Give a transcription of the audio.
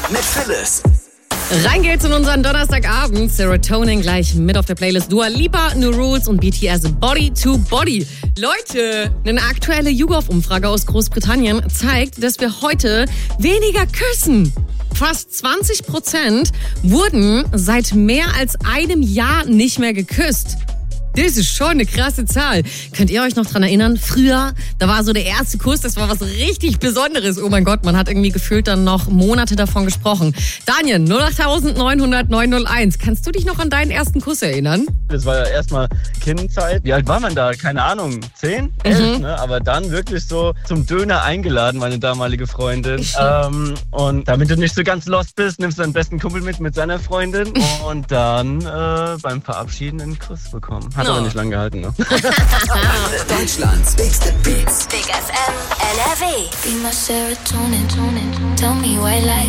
mit Phyllis. Rein geht's in unseren Donnerstagabend. Serotonin gleich mit auf der Playlist. Dua Lipa, New Rules und BTS Body to Body. Leute, eine aktuelle YouGov-Umfrage aus Großbritannien zeigt, dass wir heute weniger küssen. Fast 20% wurden seit mehr als einem Jahr nicht mehr geküsst. Das ist schon eine krasse Zahl. Könnt ihr euch noch dran erinnern? Früher, da war so der erste Kuss, das war was richtig Besonderes. Oh mein Gott, man hat irgendwie gefühlt dann noch Monate davon gesprochen. Daniel, 08900 901. Kannst du dich noch an deinen ersten Kuss erinnern? Das war ja erstmal Kindzeit. Wie alt war man da? Keine Ahnung, 10, 11, ne? Aber dann wirklich so zum Döner eingeladen, meine damalige Freundin. Und damit du nicht so ganz lost bist, nimmst du deinen besten Kumpel mit seiner Freundin und dann beim Verabschieden einen Kuss bekommen. Hat aber nicht lange gehalten, ne? Deutschlands bigste Beats. Big FM NRW. Be my serotonin, tell me why lie.